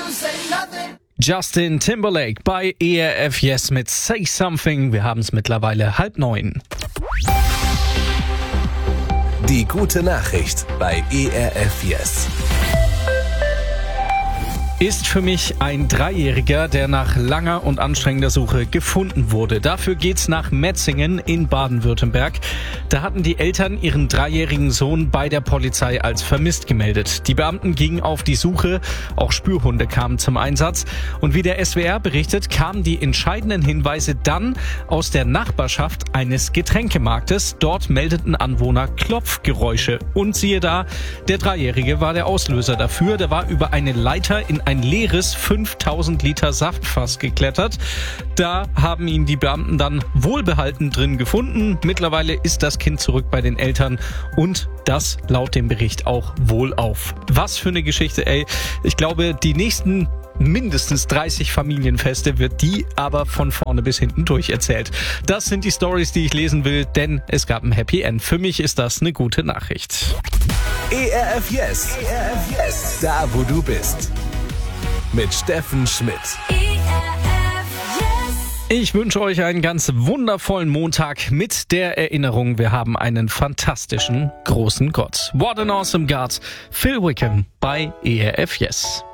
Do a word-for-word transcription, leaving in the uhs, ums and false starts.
Justin Timberlake bei E R F Yes mit Say Something. Wir haben es mittlerweile halb neun. Die gute Nachricht bei E R F Yes. Ist für mich ein Dreijähriger, der nach langer und anstrengender Suche gefunden wurde. Dafür geht's nach Metzingen in Baden-Württemberg. Da hatten die Eltern ihren dreijährigen Sohn bei der Polizei als vermisst gemeldet. Die Beamten gingen auf die Suche, auch Spürhunde kamen zum Einsatz. Und wie der S W R berichtet, kamen die entscheidenden Hinweise dann aus der Nachbarschaft eines Getränkemarktes. Dort meldeten Anwohner Klopfgeräusche. Und siehe da, der Dreijährige war der Auslöser dafür. Der war über eine Leiter in ein leeres fünftausend Liter Saftfass geklettert. Da haben ihn die Beamten dann wohlbehalten drin gefunden. Mittlerweile ist das Kind zurück bei den Eltern und das laut dem Bericht auch wohlauf. Was für eine Geschichte, ey. Ich glaube, die nächsten mindestens dreißig Familienfeste wird die aber von vorne bis hinten durcherzählt. Das sind die Stories, die ich lesen will, denn es gab ein Happy End. Für mich ist das eine gute Nachricht. E R F Yes. E R F Yes. Da, wo du bist. Mit Steffen Schmidt. Ich wünsche euch einen ganz wundervollen Montag mit der Erinnerung, wir haben einen fantastischen, großen Gott. What an awesome God. Phil Wickham bei E R F Yes.